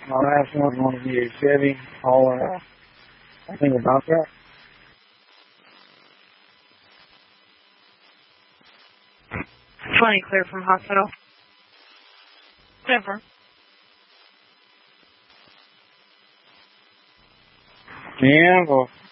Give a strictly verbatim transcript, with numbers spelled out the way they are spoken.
My last one's going to be a Chevy. I'll uh, think about that. twenty, clear from hospital. Never. Yeah, well,